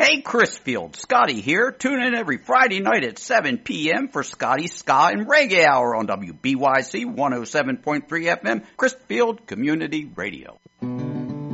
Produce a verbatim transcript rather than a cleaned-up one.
Hey, Chrisfield, Scotty here. Tune in every Friday night at seven p.m. for Scotty's Ska and Reggae Hour on W B Y C one oh seven point three F M, Chrisfield Community Radio.